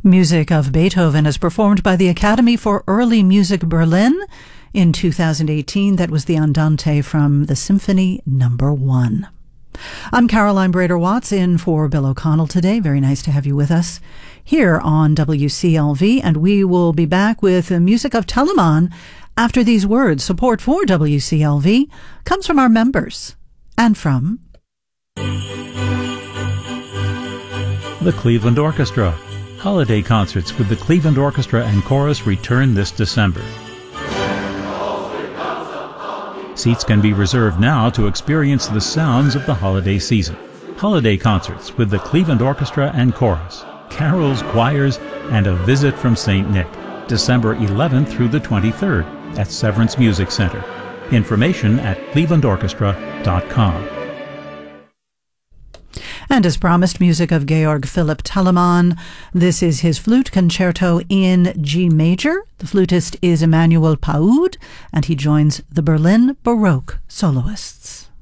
Music of Beethoven is performed by the Academy for Early Music Berlin. In 2018, that was the Andante from the Symphony No. 1. I'm Caroline Brader-Watts in for Bill O'Connell today. Very nice to have you with us here on WCLV, and we will be back with the music of Telemann after these words. Support for WCLV comes from our members and from the Cleveland Orchestra. Holiday concerts with the Cleveland Orchestra and Chorus return this December. Seats can be reserved now to experience the sounds of the holiday season. Holiday concerts with the Cleveland Orchestra and Chorus, carols, choirs, and a visit from St. Nick, December 11th through the 23rd at Severance Music Center. Information at clevelandorchestra.com. And as promised, music of Georg Philipp Telemann. This is his flute concerto in G major. The flutist is Emmanuel Paoud, and he joins the Berlin Baroque soloists.